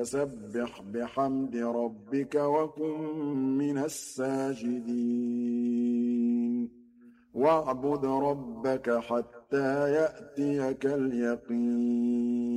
فسبح بحمد ربك وكن من الساجدين واعبد ربك حتى يأتيك اليقين